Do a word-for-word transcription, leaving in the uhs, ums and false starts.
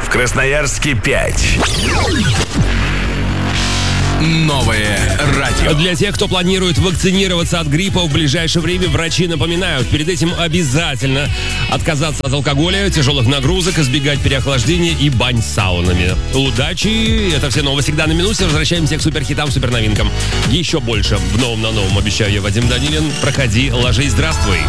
В Красноярске пять. Новое радио. Для тех, кто планирует вакцинироваться от гриппа в ближайшее время, врачи напоминают, перед этим обязательно отказаться от алкоголя, тяжелых нагрузок, избегать переохлаждения и бань с саунами. Удачи! Это все новости всегда на минуте. Возвращаемся к суперхитам, суперновинкам. Еще больше в новом на новом, обещаю я, Вадим Данилин. Проходи, ложись, здравствуй.